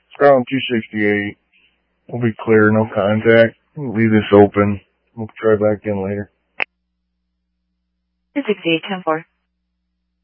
Ground 268. We'll be clear, no contact. We'll leave this open. We'll try back in later. 268, 10-4.